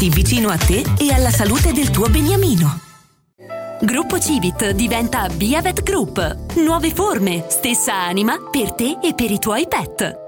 sentirti vicino a te e alla salute del tuo beniamino. Gruppo Civit diventa Via Vet Group. Nuove forme, stessa anima per te e per i tuoi pet.